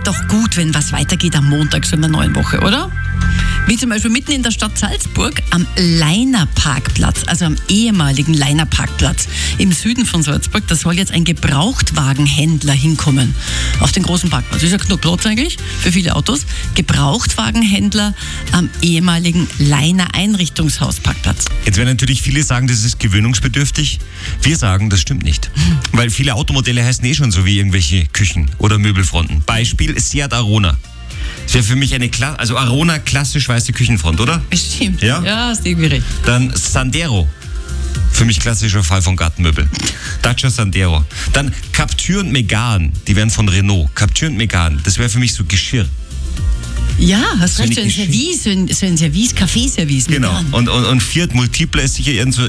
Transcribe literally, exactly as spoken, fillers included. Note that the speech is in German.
doch gut, wenn was weitergeht am Montag so in der neuen Woche, oder? Wie zum Beispiel mitten in der Stadt Salzburg am Leiner-Parkplatz, also am ehemaligen Leiner-Parkplatz im Süden von Salzburg. Da soll jetzt ein Gebrauchtwagenhändler hinkommen auf den großen Parkplatz. Das ist ja genug Platz eigentlich für viele Autos. Gebrauchtwagenhändler am ehemaligen Leiner-Einrichtungshaus-Parkplatz. Jetzt werden natürlich viele sagen, das ist gewöhnungsbedürftig. Wir sagen, das stimmt nicht. Weil viele Automodelle heißen eh schon so wie irgendwelche Küchen oder Möbelfronten. Beispiel Seat Arona. Das wäre für mich eine Kla- also Arona klassisch weiße Küchenfront, oder? Bestimmt. Ja? Ja, hast du irgendwie recht. Dann Sandero. Für mich klassischer Fall von Gartenmöbel. Dacia Sandero. Dann Captur und Megane. Die wären von Renault. Captur und Megane. Das wäre für mich so Geschirr. Ja, hast So recht, eine so ein Service, so ein, so ein Service, Kaffeeservice. Genau. Megane. Und, und, und Fiat Multiple ist sicher irgend so